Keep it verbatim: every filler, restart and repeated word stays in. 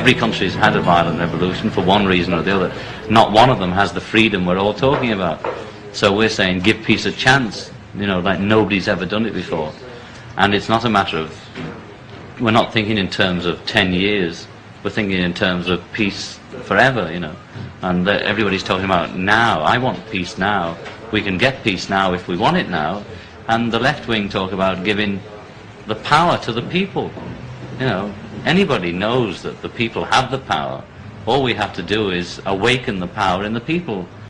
Every country's had a violent revolution for one reason or the other. Not one of them has the freedom we're all talking about. So we're saying give peace a chance, you know, like nobody's ever done it before. And it's not a matter of, we're not thinking in terms of ten years, we're thinking in terms of peace forever, you know. And uh, everybody's talking about now. I want peace now. We can get peace now if we want it now. And the left wing talk about giving the power to the people. You know, anybody knows that the people have the power. All we have to do is awaken the power in the people.